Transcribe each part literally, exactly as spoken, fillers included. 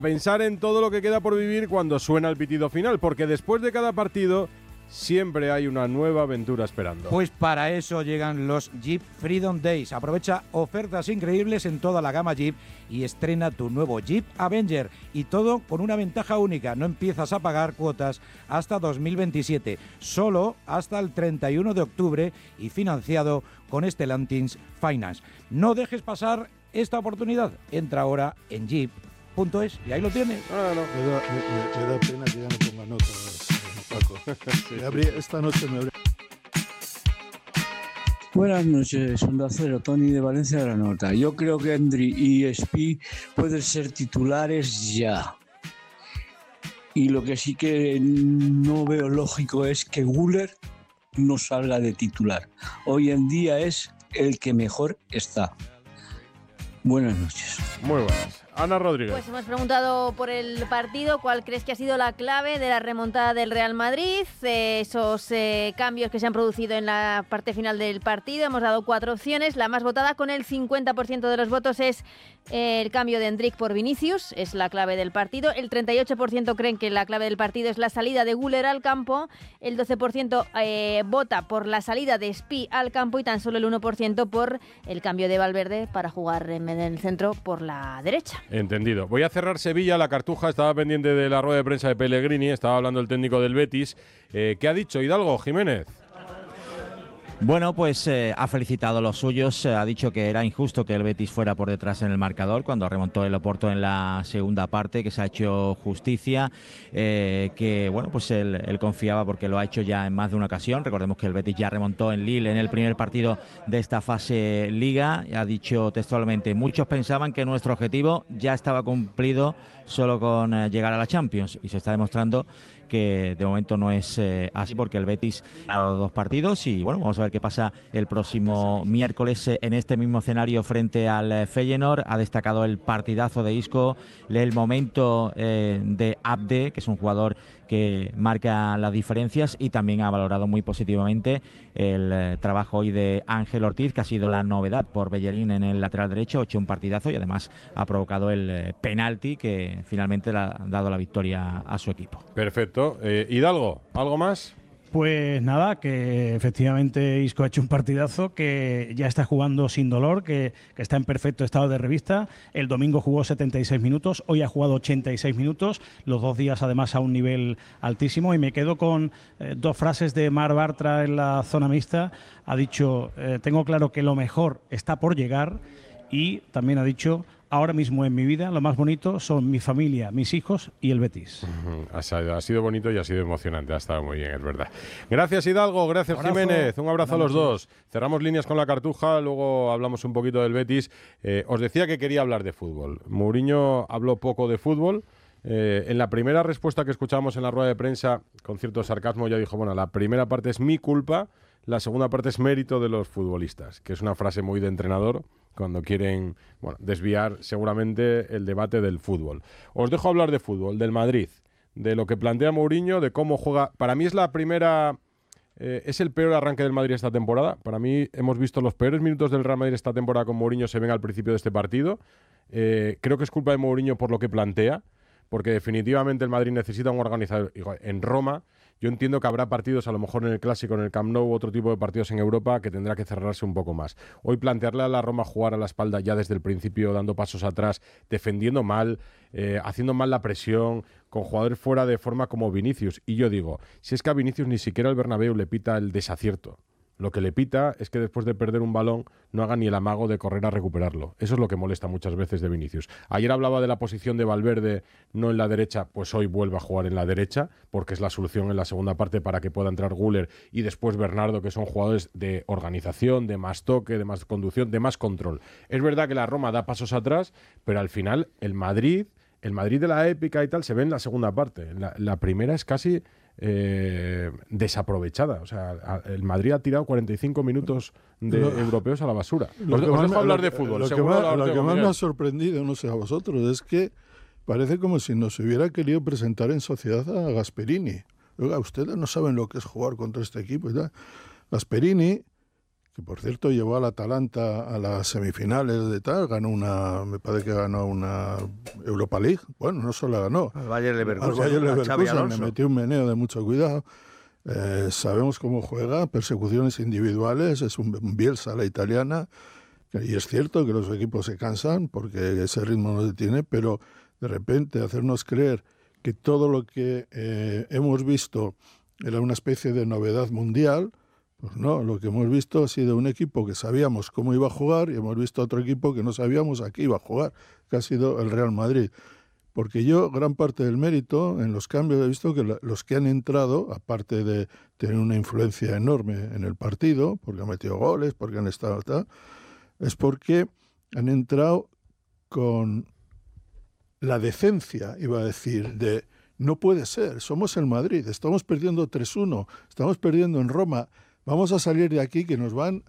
Pensar en todo lo que queda por vivir cuando suena el pitido final, porque después de cada partido siempre hay una nueva aventura esperando. Pues para eso llegan los Jeep Freedom Days. Aprovecha ofertas increíbles en toda la gama Jeep y estrena tu nuevo Jeep Avenger. Y todo con una ventaja única. No empiezas a pagar cuotas hasta dos mil veintisiete, solo hasta el treinta y uno de octubre y financiado con Stellantis Finance. No dejes pasar esta oportunidad. Entra ahora en Jeep punto es y ahí lo tienes. Ah, no. me, da, me, me da pena que ya no ponga notas, Paco. Sí, me habría, esta noche me habría... Buenas noches, Onda Cero, Tony de Valencia de la Nota. Yo creo que Endri y Espi pueden ser titulares ya. Y lo que sí que no veo lógico es que Güler no salga de titular. Hoy en día es el que mejor está. Buenas noches. Muy buenas. Ana Rodríguez. Pues hemos preguntado por el partido, ¿cuál crees que ha sido la clave de la remontada del Real Madrid? Eh, esos eh, cambios que se han producido en la parte final del partido. Hemos dado cuatro opciones. La más votada, con el cincuenta por ciento de los votos, es eh, el cambio de Endrick por Vinicius. Es la clave del partido. El treinta y ocho por ciento creen que la clave del partido es la salida de Güler al campo. El doce por ciento eh, vota por la salida de Espi al campo y tan solo el uno por ciento por el cambio de Valverde para jugar en el centro por la derecha. Entendido. Voy a cerrar Sevilla. La Cartuja estaba pendiente de la rueda de prensa de Pellegrini. Estaba hablando el técnico del Betis. Eh, ¿Qué ha dicho Hidalgo, Jiménez? Bueno, pues eh, ha felicitado a los suyos, eh, ha dicho que era injusto que el Betis fuera por detrás en el marcador cuando remontó el Oporto en la segunda parte, que se ha hecho justicia, eh, que bueno, pues él, él confiaba porque lo ha hecho ya en más de una ocasión. Recordemos que el Betis ya remontó en Lille en el primer partido de esta fase Liga. Ha dicho textualmente: muchos pensaban que nuestro objetivo ya estaba cumplido solo con eh, llegar a la Champions, y se está demostrando que de momento no es eh, así, porque el Betis ha dado dos partidos y bueno, vamos a ver qué pasa el próximo miércoles eh, en este mismo escenario frente al eh, Feyenoord. Ha destacado el partidazo de Isco, el momento eh, de Abde, que es un jugador que marca las diferencias, y también ha valorado muy positivamente el eh, trabajo hoy de Ángel Ortiz, que ha sido la novedad por Bellerín en el lateral derecho. Ha hecho un partidazo y además ha provocado el eh, penalti que finalmente le ha dado la victoria a su equipo. Perfecto. Eh, Hidalgo, ¿algo más? Pues nada, que efectivamente Isco ha hecho un partidazo, que ya está jugando sin dolor, que, que está en perfecto estado de revista. El domingo jugó setenta y seis minutos, hoy ha jugado ochenta y seis minutos, los dos días además a un nivel altísimo. Y me quedo con eh, dos frases de Marc Bartra en la zona mixta. Ha dicho, eh, tengo claro que lo mejor está por llegar, y también ha dicho: ahora mismo en mi vida lo más bonito son mi familia, mis hijos y el Betis. Uh-huh. Ha, sido, ha sido bonito y ha sido emocionante. Ha estado muy bien, es verdad. Gracias, Hidalgo. Gracias, abrazo. Jiménez. Un abrazo Buenas a los noches. dos. Cerramos líneas con la Cartuja, luego hablamos un poquito del Betis. Eh, os decía que quería hablar de fútbol. Mourinho habló poco de fútbol. Eh, en la primera respuesta que escuchábamos en la rueda de prensa, con cierto sarcasmo, ya dijo: bueno, la primera parte es mi culpa, la segunda parte es mérito de los futbolistas, que es una frase muy de entrenador cuando quieren bueno, desviar seguramente el debate del fútbol. Os dejo hablar de fútbol, del Madrid, de lo que plantea Mourinho, de cómo juega. Para mí es la primera... Eh, es el peor arranque del Madrid esta temporada. Para mí hemos visto los peores minutos del Real Madrid esta temporada con Mourinho, se ven al principio de este partido. Eh, creo que es culpa de Mourinho por lo que plantea, porque definitivamente el Madrid necesita un organizador. En Roma, yo entiendo que habrá partidos, a lo mejor en el Clásico, en el Camp Nou, otro tipo de partidos en Europa, que tendrá que cerrarse un poco más. Hoy plantearle a la Roma jugar a la espalda ya desde el principio, dando pasos atrás, defendiendo mal, eh, haciendo mal la presión, con jugadores fuera de forma como Vinicius. Y yo digo, si es que a Vinicius ni siquiera el Bernabéu le pita el desacierto. Lo que le pita es que después de perder un balón no haga ni el amago de correr a recuperarlo. Eso es lo que molesta muchas veces de Vinicius. Ayer hablaba de la posición de Valverde, no en la derecha, pues hoy vuelve a jugar en la derecha, porque es la solución en la segunda parte para que pueda entrar Güler y después Bernardo, que son jugadores de organización, de más toque, de más conducción, de más control. Es verdad que la Roma da pasos atrás, pero al final el Madrid, el Madrid de la épica y tal, se ve en la segunda parte. La, la primera es casi... Eh, desaprovechada. O sea, el Madrid ha tirado cuarenta y cinco minutos de lo, europeos a la basura. Os, os dejo hablar de fútbol. Lo que más, lo que más me ha sorprendido, no sé a vosotros, es que parece como si nos hubiera querido presentar en sociedad a Gasperini. Oiga, ustedes no saben lo que es jugar contra este equipo y tal. Gasperini, que por cierto llevó al Atalanta a las semifinales de tal, ganó una, me parece que ganó una Europa League, bueno, no solo la ganó, al Bayer Leverkusen, al Bayer Leverkusen le metió un meneo de mucho cuidado. Eh, sabemos cómo juega, persecuciones individuales, es un, un Bielsa la italiana, y es cierto que los equipos se cansan porque ese ritmo no se tiene, pero de repente hacernos creer que todo lo que eh, hemos visto era una especie de novedad mundial, pues no, lo que hemos visto ha sido un equipo que sabíamos cómo iba a jugar y hemos visto otro equipo que no sabíamos a qué iba a jugar, que ha sido el Real Madrid. Porque yo, gran parte del mérito, en los cambios he visto que la, los que han entrado, aparte de tener una influencia enorme en el partido, porque han metido goles, porque han estado tal, es porque han entrado con la decencia, iba a decir, de no puede ser, somos el Madrid, estamos perdiendo tres uno, estamos perdiendo en Roma, vamos a salir de aquí que nos van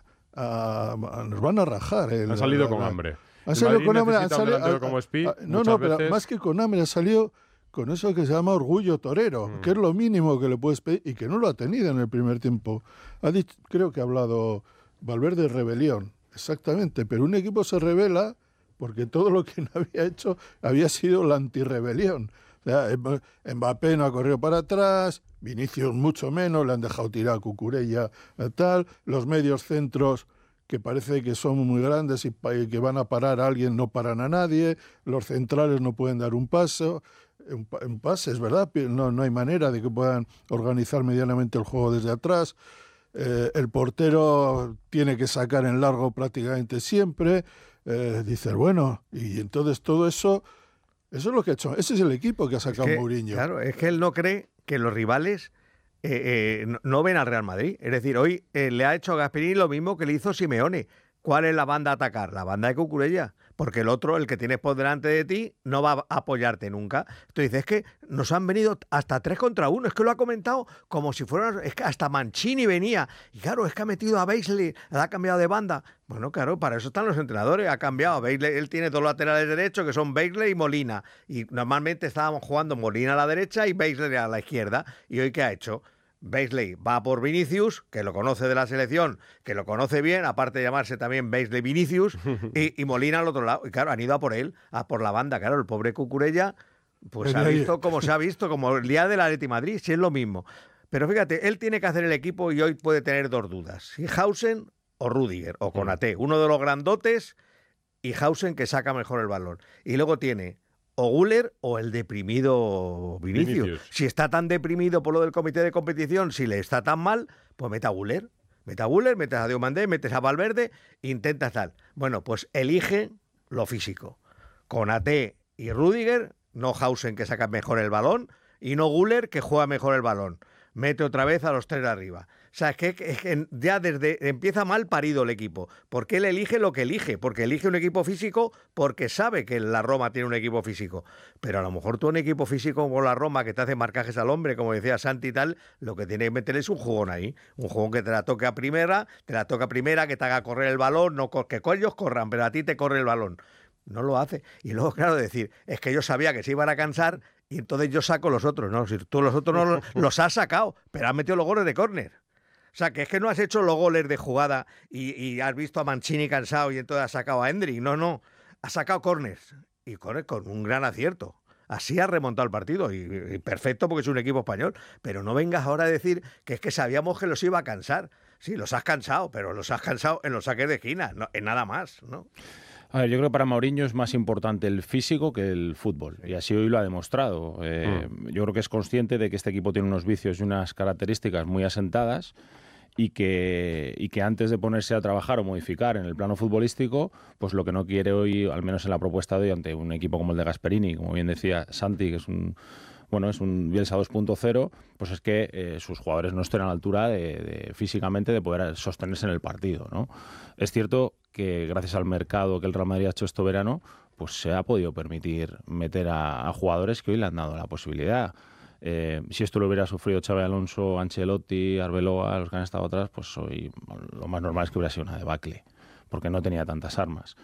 a, nos van a rajar. Han salido la, con la, hambre. Han salido con hambre. Han salido, como Spi, a, no, no, pero veces... más que con hambre, ha salido con eso que se llama orgullo torero, mm. que es lo mínimo que le puedes pedir y que no lo ha tenido en el primer tiempo. Ha dicho, creo que ha hablado Valverde de rebelión, exactamente, pero un equipo se rebela porque todo lo que no había hecho había sido la antirrebelión. O sea, Mbappé no ha corrido para atrás, Vinicius mucho menos, le han dejado tirar a Cucurella, tal, los medios centros que parece que son muy grandes y que van a parar a alguien, no paran a nadie, los centrales no pueden dar un paso, un, un pase, es verdad, no, no hay manera de que puedan organizar medianamente el juego desde atrás, eh, el portero tiene que sacar en largo prácticamente siempre, eh, dices, bueno, y entonces todo eso... Eso es lo que ha hecho. Ese es el equipo que ha sacado es que, Mourinho. Claro, es que él no cree que los rivales eh, eh, no, no ven al Real Madrid. Es decir, hoy eh, le ha hecho a Gasperini lo mismo que le hizo Simeone. ¿Cuál es la banda a atacar? La banda de Cucurella. Porque el otro, el que tienes por delante de ti, no va a apoyarte nunca. Entonces dices, es que nos han venido hasta tres contra uno. Es que lo ha comentado como si fuera... Es que hasta Mancini venía. Y claro, es que ha metido a Beisley, le ha cambiado de banda. Bueno, claro, para eso están los entrenadores. Ha cambiado. Beisley, él tiene dos laterales derechos, que son Beisley y Molina. Y normalmente estábamos jugando Molina a la derecha y Beisley a la izquierda. ¿Y hoy qué ha hecho? Beisley va por Vinicius, que lo conoce de la selección, que lo conoce bien, aparte de llamarse también Beisley Vinicius, y, y Molina al otro lado. Y claro, han ido a por él, a por la banda. Claro, el pobre Cucurella, pues ha visto como se ha visto, como el día del Atleti Madrid, si es lo mismo. Pero fíjate, él tiene que hacer el equipo y hoy puede tener dos dudas. Si Hausen o Rüdiger, o Konaté, uno de los grandotes, y Hausen que saca mejor el balón. Y luego tiene... o Güler o el deprimido Vinicius. Vinicius. Si está tan deprimido por lo del comité de competición, si le está tan mal, pues mete a Güler. Mete a Güler, metes a Diomandé, metes a Valverde, intenta tal. Bueno, pues elige lo físico. Konaté y Rüdiger, no Hausen que saca mejor el balón, y no Güler que juega mejor el balón. Mete otra vez a los tres de arriba. O sea, es que, es que ya desde empieza mal parido el equipo. Porque él elige lo que elige. Porque elige un equipo físico porque sabe que la Roma tiene un equipo físico. Pero a lo mejor tú un equipo físico como la Roma que te hace marcajes al hombre, como decía Santi y tal, lo que tiene que meter es un jugón ahí. Un jugón que te la toque a primera, te la toque a primera, que te haga correr el balón, no que ellos corran, pero a ti te corre el balón. No lo hace. Y luego, claro, decir, es que yo sabía que se iban a cansar y entonces yo saco los otros. No, si tú los otros no los, los has sacado, pero has metido los goles de córner. O sea, que es que no has hecho los goles de jugada y, y has visto a Mancini cansado y entonces has sacado a Endrick. No, no. Has sacado córners. Y con, con un gran acierto. Así ha remontado el partido. Y, y perfecto porque es un equipo español. Pero no vengas ahora a decir que es que sabíamos que los iba a cansar. Sí, los has cansado, pero los has cansado en los saques de esquina. No, en nada más, ¿no? A ver, yo creo que para Mourinho es más importante el físico que el fútbol, y así hoy lo ha demostrado. Eh, mm. Yo creo que es consciente de que este equipo tiene unos vicios y unas características muy asentadas y que, y que antes de ponerse a trabajar o modificar en el plano futbolístico, pues lo que no quiere hoy, al menos en la propuesta de hoy, ante un equipo como el de Gasperini, como bien decía Santi, que es un... bueno, es un Bielsa dos punto cero, pues es que eh, sus jugadores no estén a la altura de, de, físicamente de poder sostenerse en el partido, ¿no? Es cierto que gracias al mercado que el Real Madrid ha hecho este verano, pues se ha podido permitir meter a, a jugadores que hoy le han dado la posibilidad. Eh, si esto lo hubiera sufrido Xabi Alonso, Ancelotti, Arbeloa, los que han estado atrás, pues hoy lo más normal es que hubiera sido una debacle, porque no tenía tantas armas.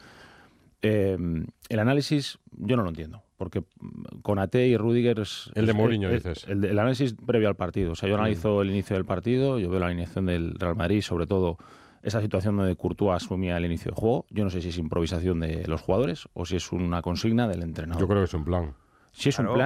Eh, el análisis yo no lo entiendo, porque Konaté y Rüdiger es... El de es, Mourinho, es, dices. El, el análisis previo al partido. O sea, yo analizo mm. el inicio del partido, yo veo la alineación del Real Madrid, sobre todo esa situación donde Courtois asumía el inicio del juego. Yo no sé si es improvisación de los jugadores o si es una consigna del entrenador. Yo creo que es un plan. Si es claro. un plan,